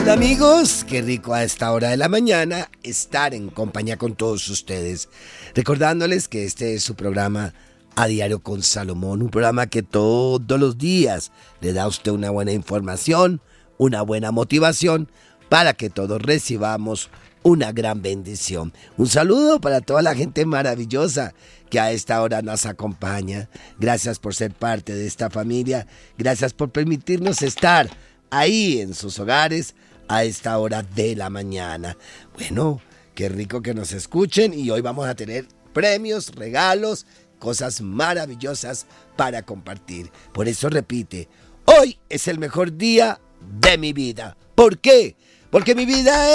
Hola amigos, qué rico a esta hora de la mañana estar en compañía con todos ustedes. Recordándoles que este es su programa A Diario con Salomón, un programa que todos los días le da a usted una buena información, una buena motivación para que todos recibamos una gran bendición. Un saludo para toda la gente maravillosa que a esta hora nos acompaña. Gracias por ser parte de esta familia, gracias por permitirnos estar ahí en sus hogares a esta hora de la mañana. Bueno, qué rico que nos escuchen y hoy vamos a tener premios, regalos, cosas maravillosas para compartir. Por eso repite, hoy es el mejor día de mi vida. ¿Por qué? Porque mi vida